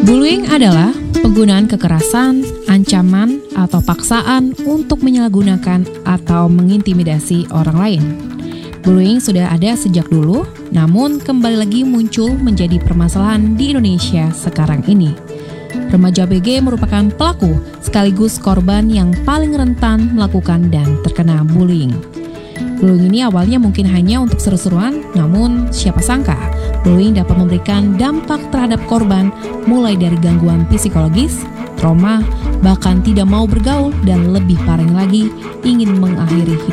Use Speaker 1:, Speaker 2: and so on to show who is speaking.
Speaker 1: Bullying adalah penggunaan kekerasan, ancaman, atau paksaan untuk menyalahgunakan atau mengintimidasi orang lain. Bullying sudah ada sejak dulu, namun kembali lagi muncul menjadi permasalahan di Indonesia sekarang ini. Remaja BG merupakan pelaku sekaligus korban yang paling rentan melakukan dan terkena bullying. Bullying ini awalnya mungkin hanya untuk seru-seruan, namun siapa sangka bullying dapat memberikan dampak terhadap korban mulai dari gangguan psikologis, trauma, bahkan tidak mau bergaul dan lebih parah lagi ingin mengakhiri hidup.